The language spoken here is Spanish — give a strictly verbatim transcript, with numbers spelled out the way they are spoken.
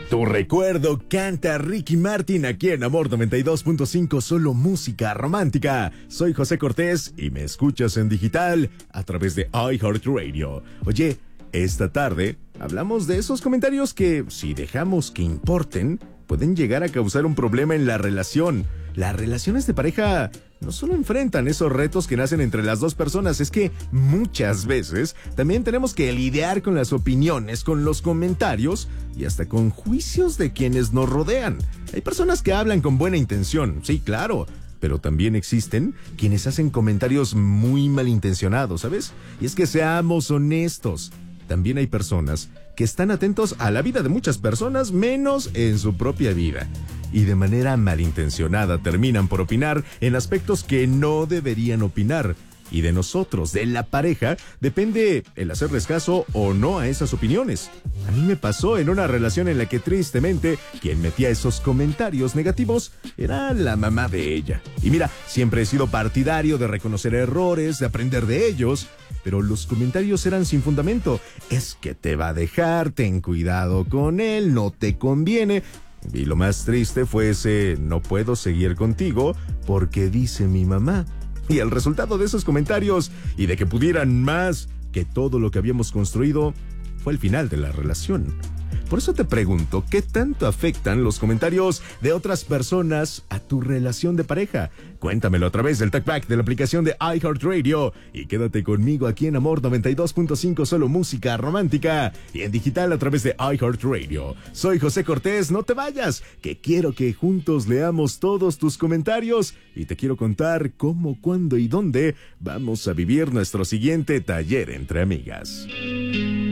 Tu recuerdo canta Ricky Martin aquí en Amor noventa y dos punto cinco, solo música romántica. Soy José Cortés y me escuchas en digital a través de iHeartRadio. Oye, esta tarde hablamos de esos comentarios que, si dejamos que importen, pueden llegar a causar un problema en la relación. Las relaciones de pareja no solo enfrentan esos retos que nacen entre las dos personas, es que muchas veces también tenemos que lidiar con las opiniones, con los comentarios y hasta con juicios de quienes nos rodean. Hay personas que hablan con buena intención, sí, claro, pero también existen quienes hacen comentarios muy malintencionados, ¿sabes? Y es que seamos honestos, también hay personas que están atentos a la vida de muchas personas menos en su propia vida. Y de manera malintencionada terminan por opinar en aspectos que no deberían opinar. Y de nosotros, de la pareja, depende el hacerles caso o no a esas opiniones. A mí me pasó en una relación en la que tristemente quien metía esos comentarios negativos era la mamá de ella. Y mira, siempre he sido partidario de reconocer errores, de aprender de ellos, pero los comentarios eran sin fundamento. Es que te va a dejar, ten cuidado con él, no te conviene. Y lo más triste fue ese no puedo seguir contigo porque dice mi mamá. Y el resultado de esos comentarios y de que pudieran más que todo lo que habíamos construido fue el final de la relación. Por eso te pregunto, ¿qué tanto afectan los comentarios de otras personas a tu relación de pareja? Cuéntamelo a través del TalkBack de la aplicación de iHeartRadio y quédate conmigo aquí en Amor noventa y dos punto cinco, solo música romántica, y en digital a través de iHeartRadio. Soy José Cortés, no te vayas, que quiero que juntos leamos todos tus comentarios y te quiero contar cómo, cuándo y dónde vamos a vivir nuestro siguiente taller entre amigas.